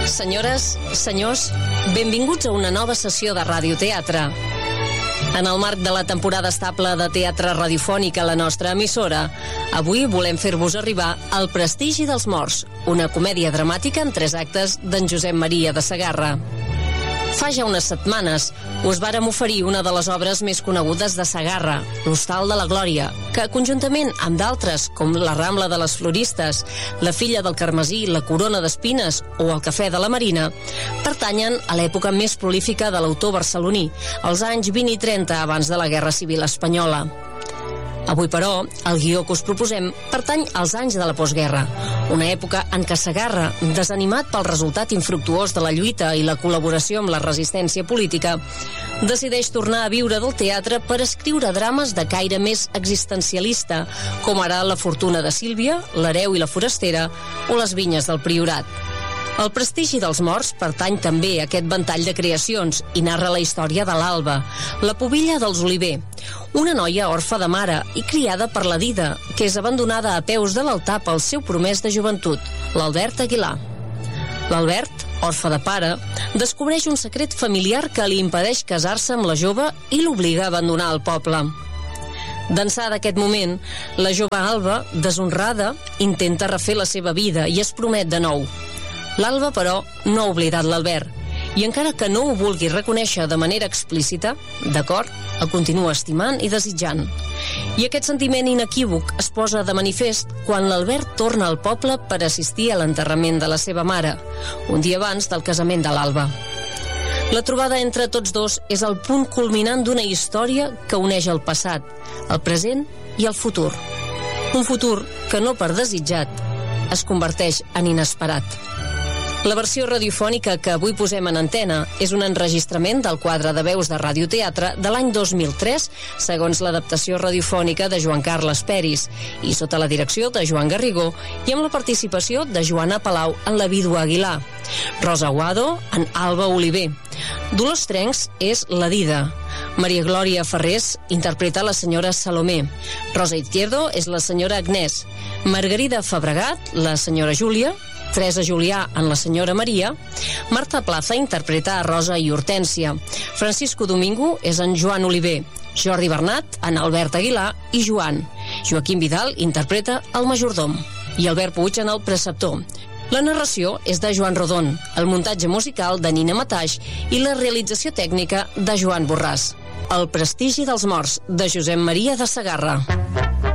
Senyores, senyors, benvinguts a una nova sessió de radioteatre. En el marc de la temporada estable de teatre radiofònic a la nostra emissora, avui volem fer-vos arribar El prestigi dels morts, una comèdia dramàtica en 3 actes d'en Josep Maria de Segarra. Fa ja unes setmanes us vàrem oferir una de les obres més conegudes de Segarra, l'Hostal de la Glòria, que conjuntament amb d'altres, com La Rambla de les Floristes, La filla del Carmesí, La corona d'espines o El cafè de la Marina, pertanyen a l'època més prolífica de l'autor barceloní, els anys 20 i 30 abans de la Guerra Civil Espanyola. Avui, però, el guió que us proposem pertany als anys de la postguerra, una època en què Segarra, desanimat pel resultat infructuós de la lluita i la col·laboració amb la resistència política, decideix tornar a viure del teatre per escriure drames de caire més existencialista, com ara La fortuna de Sílvia, L'hereu i la forastera o Les vinyes del Priorat. El prestigi dels morts pertany també a aquest ventall de creacions i narra la història de l'Alba, la pubilla dels Oliver, una noia orfa de mare i criada per la Dida, que és abandonada a peus de l'altar pel seu promès de joventut, l'Albert Aguilar. L'Albert, orfe de pare, descobreix un secret familiar que li impedeix casar-se amb la jove i l'obliga a abandonar el poble. D'ençà d'aquest moment, la jove Alba, deshonrada, intenta refer la seva vida i es promet de nou. L'Alba, però, no ha oblidat l'Albert, i encara que no ho vulgui reconèixer de manera explícita, d'acord, el continua estimant i desitjant. I aquest sentiment inequívoc es posa de manifest quan l'Albert torna al poble per assistir a l'enterrament de la seva mare, un dia abans del casament de l'Alba. La trobada entre tots dos és el punt culminant d'una història que uneix el passat, el present i el futur. Un futur que, no per desitjat, es converteix en inesperat. La versió radiofònica que avui posem en antena és un enregistrament del quadre de veus de radioteatre de l'any 2003, segons l'adaptació radiofònica de Joan Carles Peris, i sota la direcció de Joan Garrigó i amb la participació de Joana Palau en La vídua Aguilar, Rosa Guado en Alba Oliver, Dolors Trencs és la Dida, Maria Glòria Ferrés interpreta la senyora Salomé, Rosa Izquierdo és la senyora Agnès, Margarida Fabregat, la senyora Júlia, Teresa Julià en la senyora Maria, Marta Plaza interpreta a Rosa i Hortènsia, Francisco Domingo és en Joan Oliver, Jordi Bernat en Albert Aguilar i Joan, Joaquim Vidal interpreta el majordom i Albert Puig en el preceptor. La narració és de Joan Rodon, el muntatge musical de Nina Mataix i la realització tècnica de Joan Borràs. El prestigi dels morts, de Josep Maria de Segarra.